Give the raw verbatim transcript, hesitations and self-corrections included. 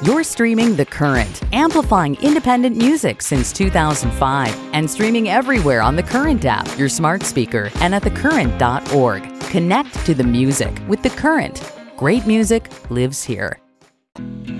You're streaming The Current, amplifying independent music since two thousand five and streaming everywhere on the Current app, your smart speaker, and at the current dot org. Connect to the music with The Current. Great music lives here.